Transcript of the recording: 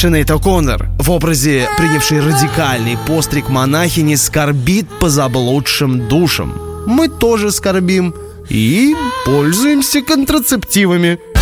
Синейд О'Коннор в образе принявшей радикальный постриг монахини скорбит по заблудшим душам. Мы тоже скорбим и пользуемся контрацептивами.